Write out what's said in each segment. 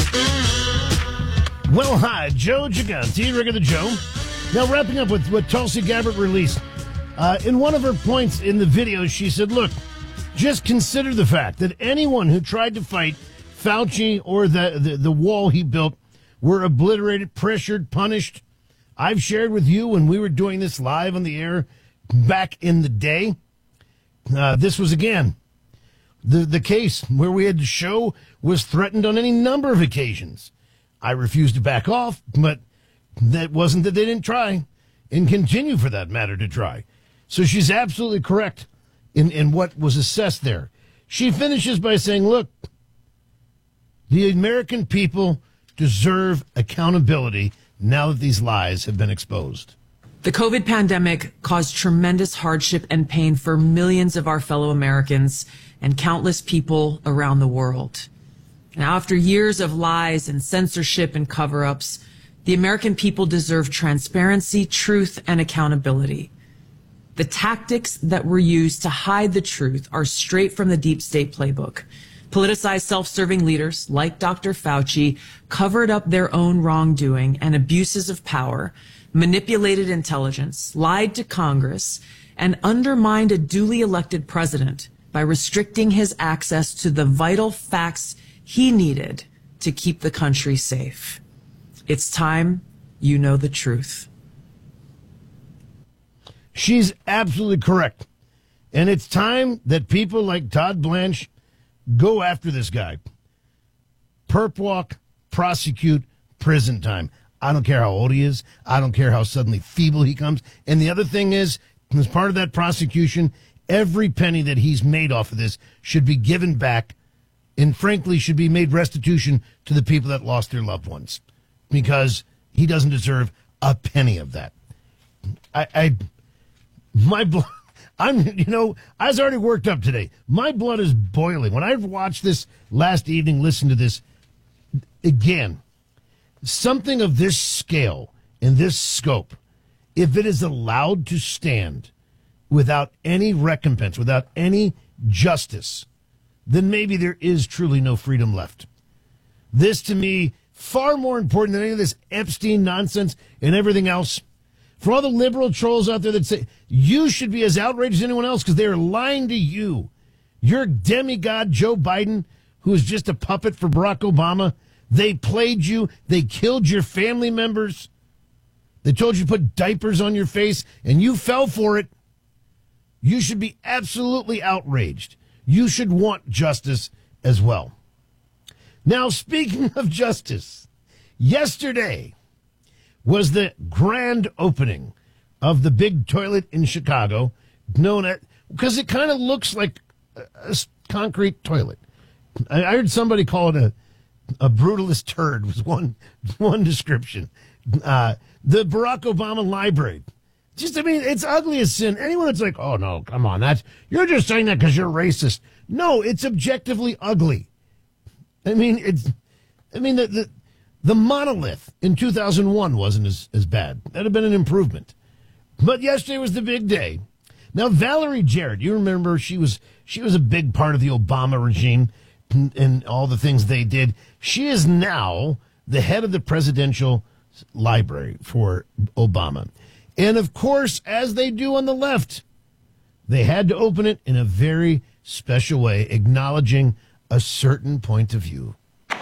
Well, hi, Joe Gigante, Regular Joe. Now, wrapping up with what Tulsi Gabbard released. In one of her points in the video, she said, look, just consider the fact that anyone who tried to fight Fauci or the wall he built were obliterated, pressured, punished. I've shared with you when we were doing this live on the air back in the day. This was, again, the case where we had to show was threatened on any number of occasions. I refused to back off, but that wasn't that they didn't try and continue, for that matter, to try. So she's absolutely correct in what was assessed there. She finishes by saying, look, the American people deserve accountability now that these lies have been exposed. The COVID pandemic caused tremendous hardship and pain for millions of our fellow Americans and countless people around the world. Now, after years of lies and censorship and cover-ups, the American people deserve transparency, truth, and accountability. The tactics that were used to hide the truth are straight from the deep state playbook. Politicized self-serving leaders like Dr. Fauci covered up their own wrongdoing and abuses of power, manipulated intelligence, lied to Congress, and undermined a duly elected president by restricting his access to the vital facts he needed to keep the country safe. It's time you know the truth. She's absolutely correct. And it's time that people like Todd Blanche go after this guy. Perp walk, prosecute, prison time. I don't care how old he is. I don't care how suddenly feeble he comes. And the other thing is, as part of that prosecution, every penny that he's made off of this should be given back, and frankly should be made restitution to the people that lost their loved ones, because he doesn't deserve a penny of that. I was already worked up today. My blood is boiling. When I watched this last evening, listened to this again, something of this scale and this scope, if it is allowed to stand without any recompense, without any justice, then maybe there is truly no freedom left. This, to me, far more important than any of this Epstein nonsense and everything else. For all the liberal trolls out there that say you should be as outraged as anyone else because they are lying to you. Your demigod, Joe Biden, who is just a puppet for Barack Obama, they played you. They killed your family members. They told you to put diapers on your face, and you fell for it. You should be absolutely outraged. You should want justice as well. Now, speaking of justice, yesterday was the grand opening of the big toilet in Chicago, known as, because it kind of looks like a concrete toilet. I heard somebody call it a brutalist turd, was one description. The Barack Obama Library. It's ugly as sin. Anyone that's like, oh, no, come on, you're just saying that because you're racist. No, it's objectively ugly. The monolith in 2001 wasn't as bad. That'd have been an improvement. But yesterday was the big day. Now, Valerie Jarrett, you remember she was a big part of the Obama regime and all the things they did. She is now the head of the presidential library for Obama. And, of course, as they do on the left, they had to open it in a very special way, acknowledging a certain point of view.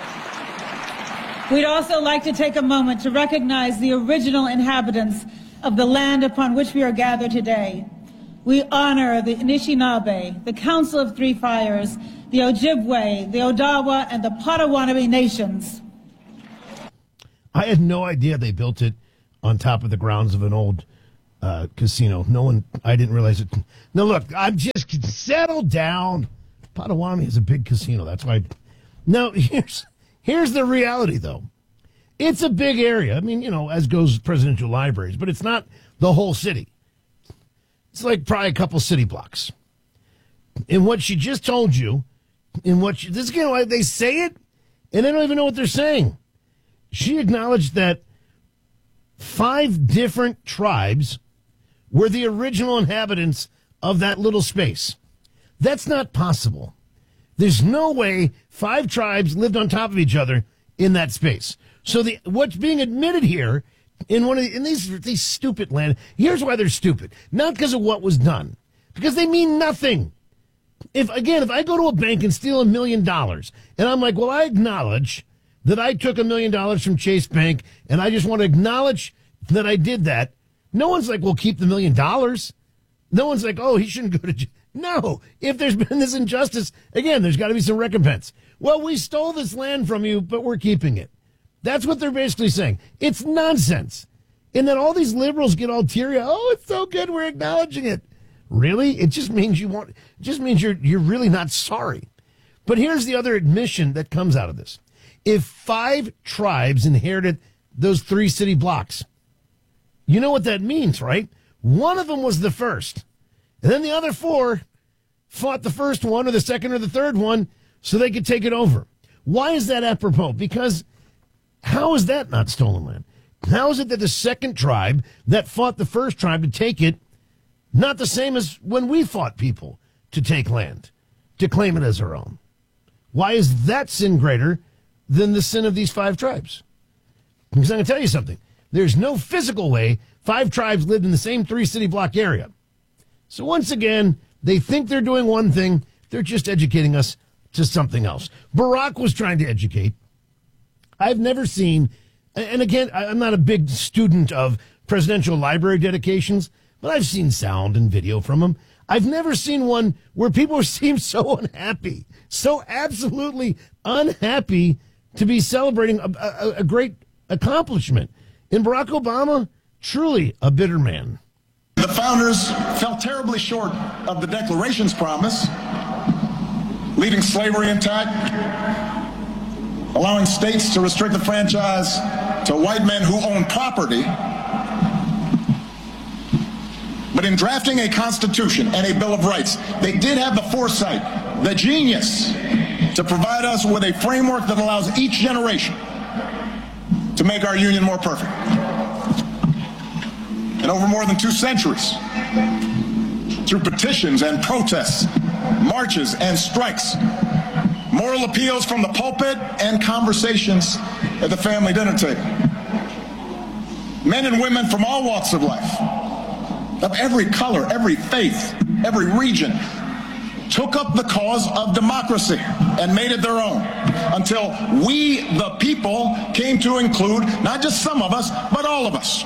We'd also like to take a moment to recognize the original inhabitants of the land upon which we are gathered today. We honor the Anishinaabe, the Council of Three Fires, the Ojibwe, the Odawa, and the Potawatomi nations. I had no idea they built it on top of the grounds of an old casino. I didn't realize it. No, look, I'm just settled down. Potawatomi is a big casino. That's why. Now, here's the reality, though. It's a big area. As goes presidential libraries, but it's not the whole city. It's like probably a couple city blocks. And what she just told you, they say it, and they don't even know what they're saying. She acknowledged that 5 different tribes were the original inhabitants of that little space. That's not possible. There's no way 5 tribes lived on top of each other in that space. So what's being admitted here in these stupid land, here's why they're stupid. Not because of what was done, because they mean nothing. If I go to a bank and steal $1 million, and I'm like, well, I acknowledge that I took $1 million from Chase Bank, and I just want to acknowledge that I did that. No one's like, well, keep the $1 million. No one's like, oh, he shouldn't go to jail. No. If there's been this injustice, again, there's got to be some recompense. Well, we stole this land from you, but we're keeping it. That's what they're basically saying. It's nonsense. And then all these liberals get all teary. Oh, it's so good, we're acknowledging it. Really? It just means you're really not sorry. But here's the other admission that comes out of this. If 5 tribes inherited those 3 city blocks, you know what that means, right? One of them was the first. And then the other 4 fought the first one or the second or the third one so they could take it over. Why is that apropos? Because how is that not stolen land? How is it that the second tribe that fought the first tribe to take it, not the same as when we fought people to take land, to claim it as our own? Why is that sin greater than the sin of these 5 tribes? Because I'm going to tell you something. There's no physical way 5 tribes lived in the same 3-city block area. So once again, they think they're doing one thing. They're just educating us to something else. Barack was trying to educate. I've never seen, and again, I'm not a big student of presidential library dedications, but I've seen sound and video from him. I've never seen one where people seem so unhappy, so absolutely unhappy to be celebrating a great accomplishment. In Barack Obama, truly a bitter man. The founders fell terribly short of the Declaration's promise, leaving slavery intact, allowing states to restrict the franchise to white men who own property. But in drafting a Constitution and a Bill of Rights, they did have the foresight, the genius, to provide us with a framework that allows each generation to make our union more perfect. And over more than 2 centuries, through petitions and protests, marches and strikes, moral appeals from the pulpit, and conversations at the family dinner table, men and women from all walks of life, of every color, every faith, every region, took up the cause of democracy and made it their own until we, the people, came to include not just some of us, but all of us.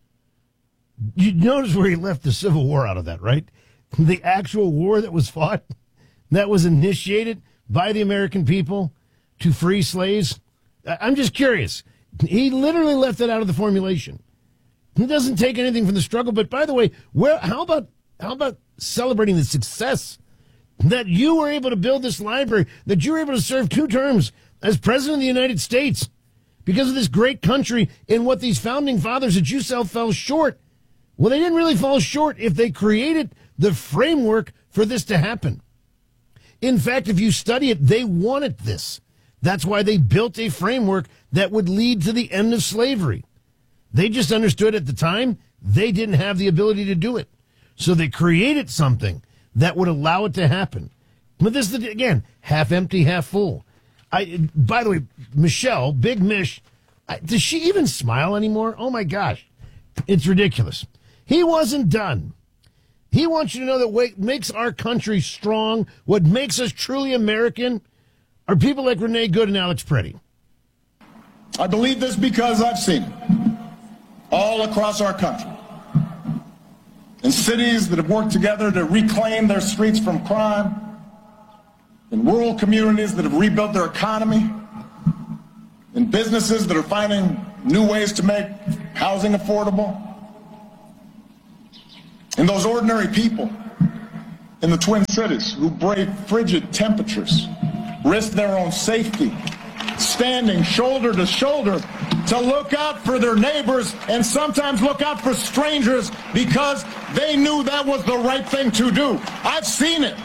You notice where he left the Civil War out of that, right? The actual war that was fought, that was initiated by the American people to free slaves. I'm just curious. He literally left that out of the formulation. He doesn't take anything from the struggle. But by the way, how about celebrating the success that you were able to build this library, that you were able to serve 2 terms as president of the United States because of this great country and what these founding fathers that you fell short. Well, they didn't really fall short if they created the framework for this to happen. In fact, if you study it, they wanted this. That's why they built a framework that would lead to the end of slavery. They just understood at the time they didn't have the ability to do it. So they created something that would allow it to happen. But this is, again, half empty, half full. By the way, Michelle, Big Mish, does she even smile anymore? Oh, my gosh. It's ridiculous. He wasn't done. He wants you to know that what makes our country strong, what makes us truly American, are people like Renee Good and Alex Preddy. I believe this because I've seen it all across our country. In cities that have worked together to reclaim their streets from crime, in rural communities that have rebuilt their economy, in businesses that are finding new ways to make housing affordable, in those ordinary people in the Twin Cities who brave frigid temperatures, risk their own safety, standing shoulder to shoulder to look out for their neighbors and sometimes look out for strangers because they knew that was the right thing to do. I've seen it.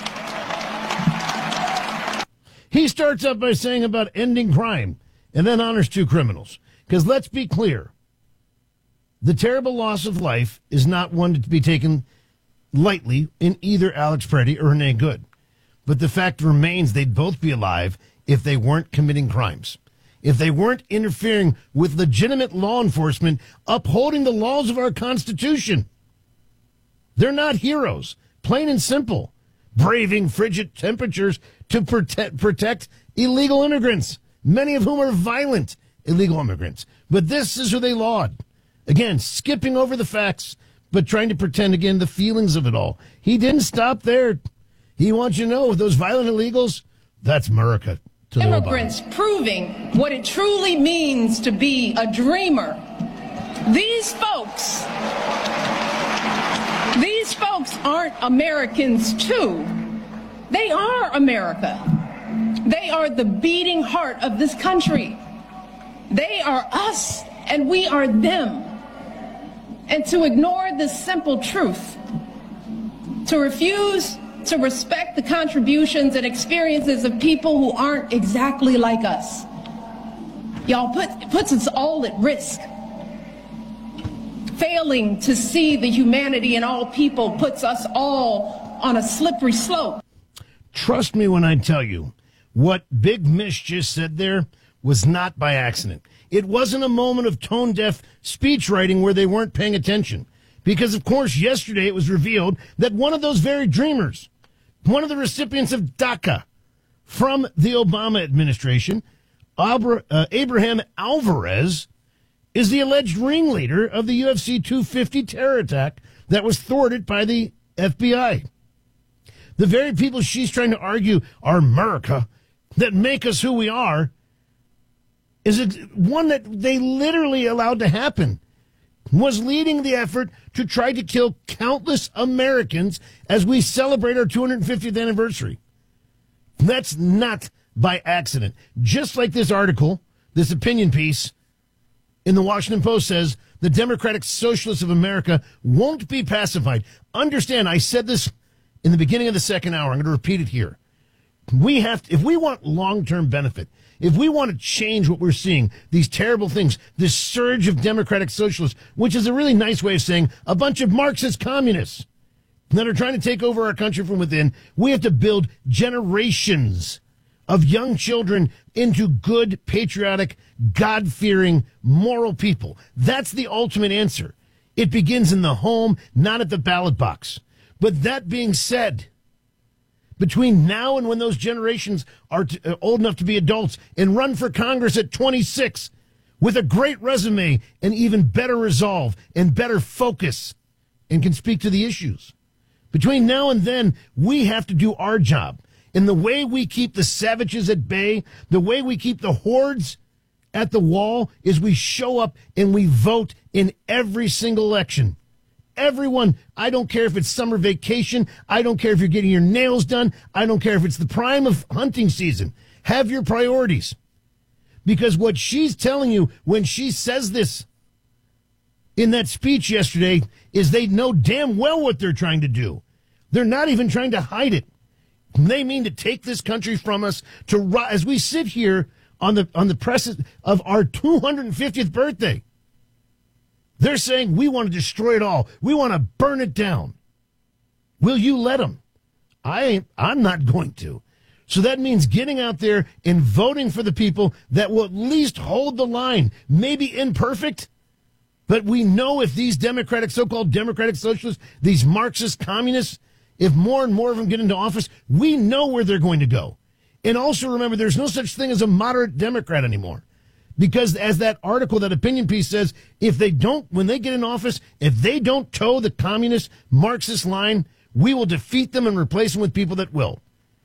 He starts up by saying about ending crime and then honors 2 criminals. Because let's be clear, the terrible loss of life is not one to be taken lightly in either Alex Preddy or Renee Good. But the fact remains they'd both be alive if they weren't committing crimes. if they weren't interfering with legitimate law enforcement, upholding the laws of our Constitution. They're not heroes, plain and simple, braving frigid temperatures to protect illegal immigrants, many of whom are violent illegal immigrants. But this is who they laud. Again, skipping over the facts, but trying to pretend, again, the feelings of it all. He didn't stop there. He wants you to know, those violent illegals, that's America. To immigrants proving what it truly means to be a dreamer. These folks aren't Americans too. They are America. They are the beating heart of this country. They are us and we are them. And to ignore this simple truth, to refuse to respect the contributions and experiences of people who aren't exactly like us, y'all, puts us all at risk. Failing to see the humanity in all people puts us all on a slippery slope. Trust me when I tell you, what Big Mish just said there was not by accident. It wasn't a moment of tone-deaf speech writing where they weren't paying attention. Because, of course, yesterday it was revealed that one of those very dreamers, one of the recipients of DACA from the Obama administration, Abraham Alvarez, is the alleged ringleader of the UFC 250 terror attack that was thwarted by the FBI. The very people she's trying to argue are America, that make us who we are, is one that they literally allowed to happen, was leading the effort to try to kill countless Americans as we celebrate our 250th anniversary. That's not by accident. Just like this article, this opinion piece in the Washington Post says, the Democratic Socialists of America won't be pacified. Understand, I said this in the beginning of the second hour. I'm going to repeat it here. We have to, if we want long-term benefit, if we want to change what we're seeing, these terrible things, this surge of Democratic Socialists, which is a really nice way of saying a bunch of Marxist communists that are trying to take over our country from within, we have to build generations of young children into good, patriotic, God-fearing, moral people. That's the ultimate answer. It begins in the home, not at the ballot box. But that being said, between now and when those generations are old enough to be adults and run for Congress at 26 with a great resume and even better resolve and better focus and can speak to the issues, between now and then, we have to do our job. And the way we keep the savages at bay, the way we keep the hordes at the wall, is we show up and we vote in every single election. Everyone, I don't care if it's summer vacation. I don't care if you're getting your nails done. I don't care if it's the prime of hunting season. Have your priorities. Because what she's telling you when she says this in that speech yesterday is they know damn well what they're trying to do. They're not even trying to hide it. They mean to take this country from us as we sit here on the precipice of our 250th birthday. They're saying we want to destroy it all. We want to burn it down. Will you let them? I'm not going to. So that means getting out there and voting for the people that will at least hold the line. Maybe imperfect, but we know if these so-called Democratic Socialists, these Marxist communists, if more and more of them get into office, we know where they're going to go. And also remember, there's no such thing as a moderate Democrat anymore. Because as that article, that opinion piece says, when they get in office, if they don't toe the communist Marxist line, we will defeat them and replace them with people that will.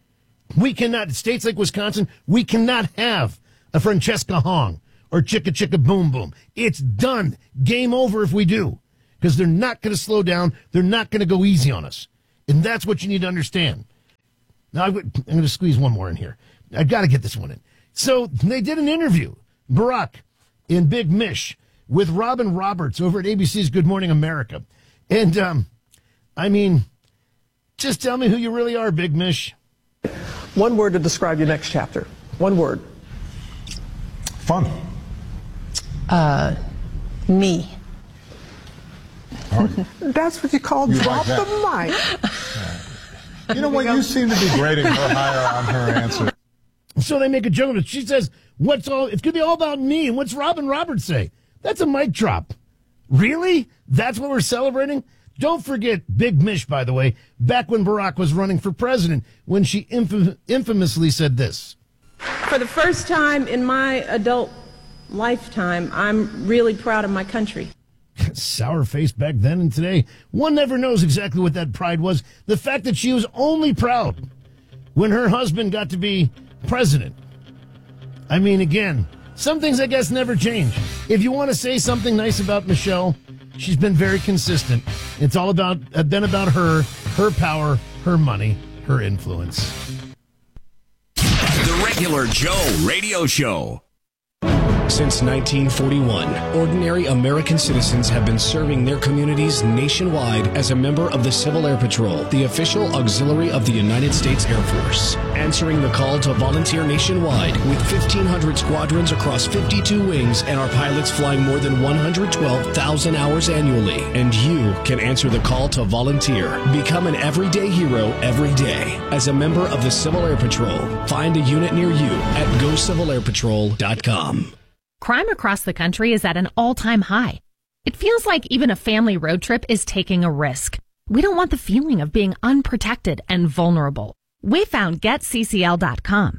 We cannot, states like Wisconsin, we cannot have a Francesca Hong or Chicka Chicka Boom Boom. It's done. Game over if we do. Because they're not going to slow down. They're not going to go easy on us. And that's what you need to understand. Now, I'm going to squeeze one more in here. I've got to get this one in. So they did an interview, Barack in Big Mish, with Robin Roberts over at ABC's Good Morning America. And, just tell me who you really are, Big Mish. One word to describe your next chapter. One word. Fun. Me. Oh. That's what you call drop the mic. You know what? You seem to be grading her higher on her answer. So they make a joke of it. She says, it's going to be all about me. And what's Robin Roberts say? That's a mic drop. Really? That's what we're celebrating? Don't forget Big Mish, by the way, back when Barack was running for president, when she infamously said this. For the first time in my adult lifetime, I'm really proud of my country. Sour face back then and today. One never knows exactly what that pride was. The fact that she was only proud when her husband got to be president. I mean, again, some things I guess never change. If you want to say something nice about Michelle, she's been very consistent. It's all been about her power, her money, her influence. The Regular Joe Radio Show. Since 1941, ordinary American citizens have been serving their communities nationwide as a member of the Civil Air Patrol, the official auxiliary of the United States Air Force. Answering the call to volunteer nationwide with 1,500 squadrons across 52 wings and our pilots flying more than 112,000 hours annually. And you can answer the call to volunteer. Become an everyday hero every day as a member of the Civil Air Patrol. Find a unit near you at GoCivilAirPatrol.com. Crime across the country is at an all-time high. It feels like even a family road trip is taking a risk. We don't want the feeling of being unprotected and vulnerable. We found GetCCL.com.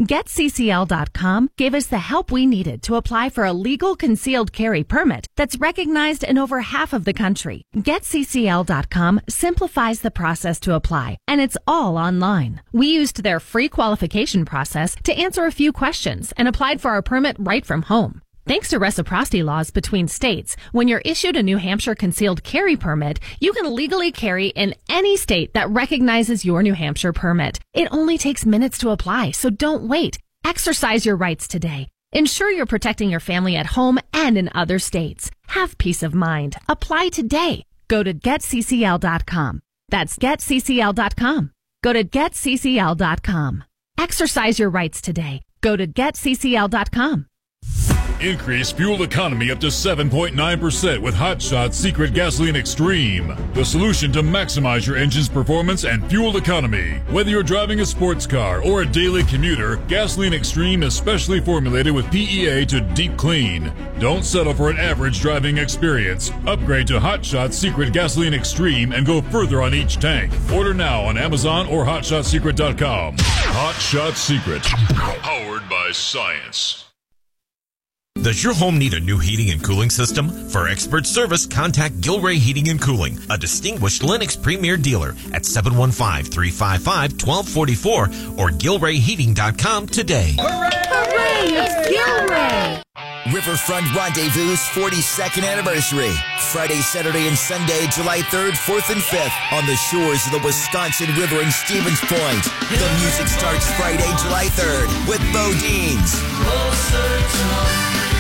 GetCCL.com gave us the help we needed to apply for a legal concealed carry permit that's recognized in over half of the country. GetCCL.com simplifies the process to apply, and it's all online. We used their free qualification process to answer a few questions and applied for our permit right from home. Thanks to reciprocity laws between states, when you're issued a New Hampshire concealed carry permit, you can legally carry in any state that recognizes your New Hampshire permit. It only takes minutes to apply, so don't wait. Exercise your rights today. Ensure you're protecting your family at home and in other states. Have peace of mind. Apply today. Go to GetCCL.com. That's GetCCL.com. Go to GetCCL.com. Exercise your rights today. Go to GetCCL.com. Increase fuel economy up to 7.9% with Hot Shot Secret Gasoline Extreme. The solution to maximize your engine's performance and fuel economy. Whether you're driving a sports car or a daily commuter, Gasoline Extreme is specially formulated with PEA to deep clean. Don't settle for an average driving experience. Upgrade to Hot Shot Secret Gasoline Extreme and go further on each tank. Order now on Amazon or HotShotSecret.com. Hot Shot Secret. Powered by science. Does your home need a new heating and cooling system? For expert service, contact Gilray Heating and Cooling, a distinguished Lennox Premier dealer at 715-355-1244 or GilrayHeating.com today. Hooray! It's Gilray! Riverfront Rendezvous' 42nd anniversary. Friday, Saturday, and Sunday, July 3rd, 4th, and 5th on the shores of the Wisconsin River in Stevens Point. The music starts Friday, July 3rd with Bo Deans.